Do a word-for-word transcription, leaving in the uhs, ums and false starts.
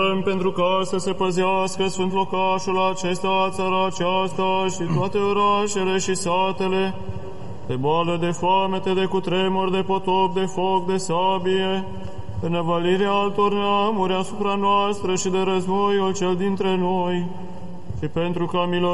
rugăm pentru ca să se păzească sfânt locașul acesta, țara aceasta și toate orașele și satele, de boală, de foamete, de cutremur, de potop, de foc, de sabie, de năvalirea altor neamuri asupra noastră și de războiul cel dintre noi, și pentru ca